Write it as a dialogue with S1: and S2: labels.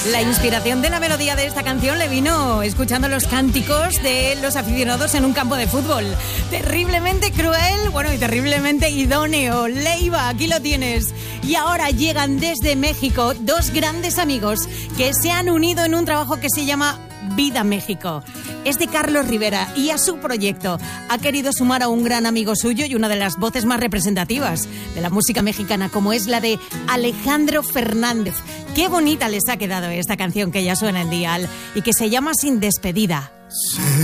S1: La inspiración de la melodía de esta canción le vino escuchando los cánticos de los aficionados en un campo de fútbol. Terriblemente cruel, bueno, y terriblemente idóneo. Leiva, aquí lo tienes. Y ahora llegan desde México dos grandes amigos que se han unido en un trabajo que se llama Vida México. Es de Carlos Rivera y a su proyecto ha querido sumar a un gran amigo suyo y una de las voces más representativas de la música mexicana, como es la de Alejandro Fernández. Qué bonita les ha quedado esta canción que ya suena en Dial y que se llama Sin Despedida.